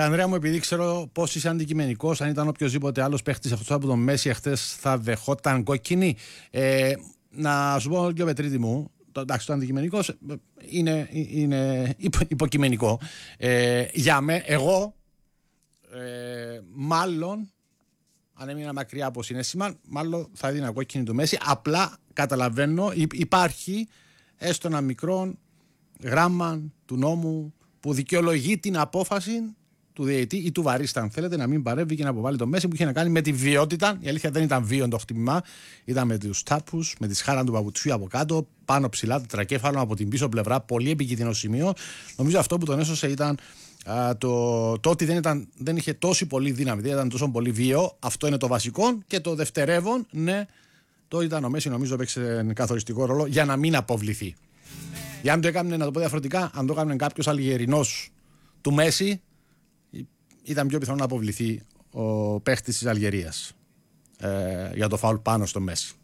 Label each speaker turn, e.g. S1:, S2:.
S1: Ανδρέα μου, επειδή ξέρω πώς είσαι αντικειμενικός, αν ήταν οποιοδήποτε άλλος παίχτης αυτός από τον Μέση εχθές θα δεχόταν κόκκινη. Να σου πω και ο Πετρίτη μου, εντάξει, το αντικειμενικός είναι υποκειμενικό. Για με, εγώ μάλλον, αν έμεινα μακριά από συναίσθημα, μάλλον θα έδινα κόκκινη του Μέση. Απλά καταλαβαίνω, υπάρχει έστω ένα μικρό γράμμα του νόμου που δικαιολογεί την απόφαση του διαιτητή ή του βαρίστα, αν θέλετε, να μην παρεύει και να αποβάλει τον Μέση, που είχε να κάνει με τη βιότητα. Η αλήθεια δεν ήταν βίον το χτυπημά, ήταν με τους τάπους, με τη σχάρα του παπουτσιού από κάτω, πάνω ψηλά, τετρακέφαλο από την πίσω πλευρά, πολύ επικίνδυνο σημείο. Νομίζω αυτό που τον έσωσε ήταν το ότι δεν είχε τόση πολύ δύναμη, δεν ήταν τόσο πολύ βίαιο. Αυτό είναι το βασικό. Και το δευτερεύον, ναι, το ήταν ο Μέση, νομίζω παίξε καθοριστικό ρόλο για να μην αποβληθεί. Για αν το έκανε, να το πω διαφορετικά, αν το έκανε κάποιος Αλγερινός του Μέση, ήταν πιο πιθανό να αποβληθεί ο παίχτης της Αλγερίας για το φάουλ πάνω στο Μέση.